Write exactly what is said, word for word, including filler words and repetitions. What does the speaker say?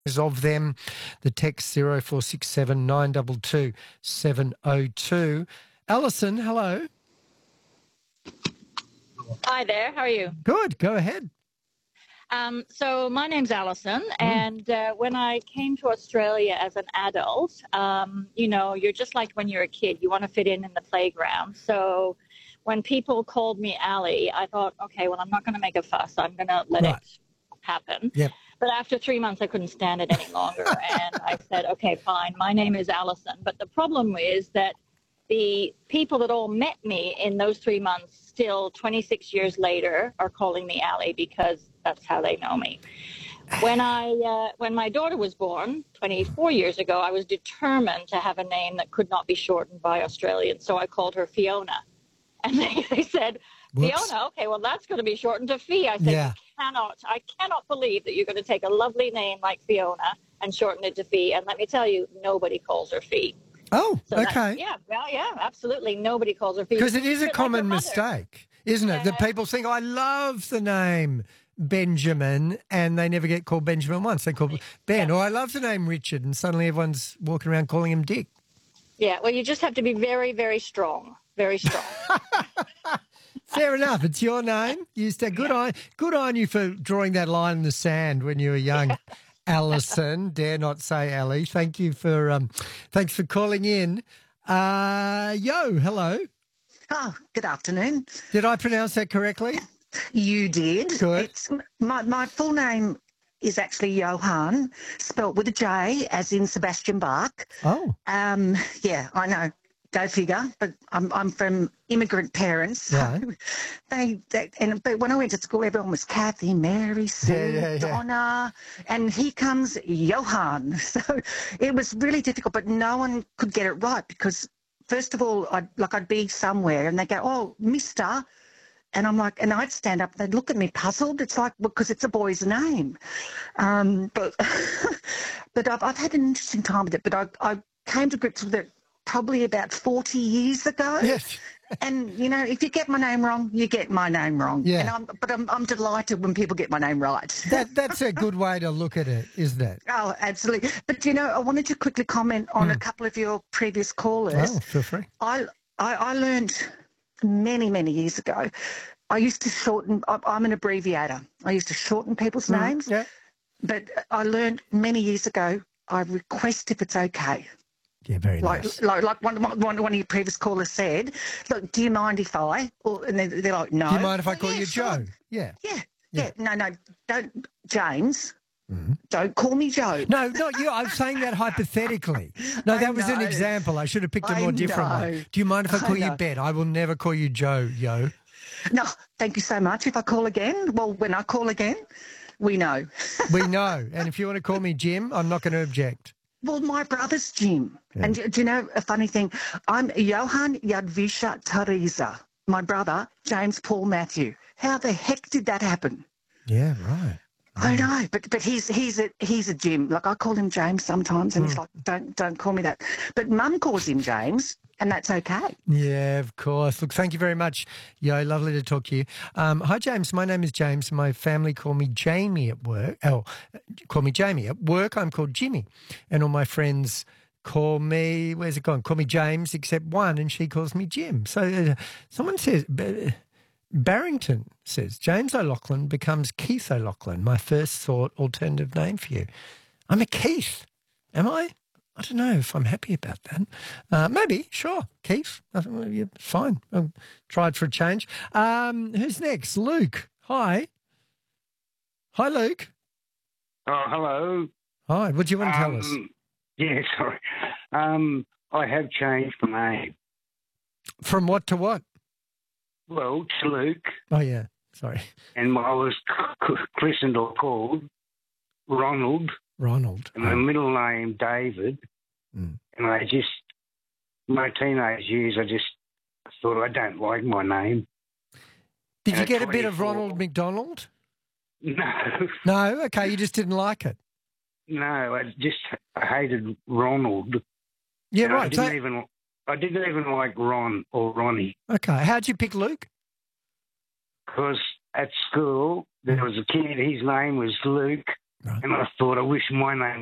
of them. The text zero four six seven nine two two seven zero two. Alison, hello. Hi there. How are you? Good. Go ahead. Um, so my name's Alison, and uh, when I came to Australia as an adult, um, you know, you're just like when you're a kid. You want to fit in in the playground. So when people called me Ali, I thought, okay, well, I'm not going to make a fuss. I'm going to let Right. it happen. Yep. But after three months, I couldn't stand it any longer, and I said, okay, fine. My name is Alison. But the problem is that the people that all met me in those three months still twenty-six years later are calling me Ali because that's how they know me. When I uh, when my daughter was born twenty-four years ago, I was determined to have a name that could not be shortened by Australians, so I called her Fiona. And they, they said, Whoops. Fiona, okay, well, that's going to be shortened to Fee. I said, Yeah. you cannot, I cannot believe that you're going to take a lovely name like Fiona and shorten it to Fee. And let me tell you, nobody calls her Fee. Oh, So that- okay. yeah, well, yeah, absolutely. Nobody calls her Fee. Because it is a Like her common mother. mistake, isn't it? That Yeah. people think, I love the name Benjamin, and they never get called Benjamin once. They call Ben. Yeah. Or I love the name Richard, and suddenly everyone's walking around calling him Dick. Yeah, well, you just have to be very, very strong, very strong. Fair enough. It's your name. You used to, good on, good on you for drawing that line in the sand when you were young, Alison. Dare not say Ali. Thank you for um, thanks for calling in. Uh, yo, hello. Oh, good afternoon. Did I pronounce that correctly? You did. Good. It's, my, my full name is actually Johan, spelt with a J, as in Sebastian Bach. Oh, Um, yeah, I know. Go figure. But I'm I'm from immigrant parents. So Right. they, they and but when I went to school, everyone was Kathy, Mary, Sue, Yeah, yeah, yeah. Donna, and here comes Johan. So it was really difficult, but no one could get it right because first of all, I'd like I'd be somewhere and they go, "Oh, Mister." And I'm like, and I'd stand up and they'd look at me puzzled. It's like, because it's a boy's name. Um, but but I've, I've had an interesting time with it. But I, I came to grips with it probably about forty years ago. yes. And, you know, if you get my name wrong, you get my name wrong. Yeah. And I'm, but I'm, I'm delighted when people get my name right. That that's a good way to look at it, isn't it? Oh, absolutely. But, you know, I wanted to quickly comment on a couple of your previous callers. Oh, feel free. I, I, I learned many, many years ago, I used to shorten, I, I'm an abbreviator. I used to shorten people's names. Yeah. But I learned many years ago, I request if it's okay. Yeah, very Like, nice. like, like one, one, one of your previous callers said, look, do you mind if I? Or, and they're, they're like, no. Do you mind if I Well, call yeah, you sure. Joe? Yeah. Yeah, Yeah. yeah, No, no, don't, James. Don't call me Joe. No, not you. I'm saying that hypothetically. No, I that was an know. example. I should have picked a I more different know. one. Do you mind if I I call you know. Ben? I will never call you Joe, yo. No, thank you so much. If I call again, well, when I call again, we know. We know. And if you want to call me Jim, I'm not going to object. Well, my brother's Jim. And do, do you know a funny thing? I'm Johan Jadwisha Teresa. My brother, James Paul Matthew. How the heck did that happen? Yeah, right. I know, but but he's he's a he's a Jim. Like I call him James sometimes, and he's like, don't don't call me that. But Mum calls him James, and that's okay. Yeah, of course. Look, thank you very much. Yo, lovely to talk to you. Um, hi, James. My name is James. My family call me Jamie at work. Oh, call me Jamie. At work, I'm called Jimmy. And all my friends call me, where's it gone? Call me James, except one, and she calls me Jim. So uh, someone says, uh, Barrington says, James O'Loughlin becomes Keith O'Loughlin, my first thought alternative name for you. I'm a Keith. Am I? I don't know if I'm happy about that. Uh, maybe, sure, Keith. I think, well, yeah, fine. I'll try it for a change. Um, who's next? Luke. Hi. Hi, Luke. Oh, hello. Hi. What do you want to tell us? Um, Yeah, sorry. Um, I have changed my name. From what to what? Well, to Luke, Oh, yeah. Sorry. and I was c- c- christened or called Ronald, Ronald. and my middle name David. Mm. And I just, my teenage years, I just thought I don't like my name. Did you at get a bit of twenty-four. Ronald McDonald? No, No? Okay, you just didn't like it. no, I just hated Ronald. Yeah, And I right. didn't So, even, I didn't even like Ron or Ronnie. okay, how'd you pick Luke? Because at school there was a kid, his name was Luke, Right. And I thought, I wish my name